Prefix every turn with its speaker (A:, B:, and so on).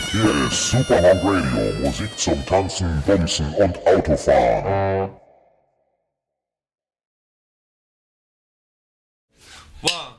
A: Hier ist Superhard Radio, Musik zum Tanzen, Bumsen und Autofahren.
B: 1,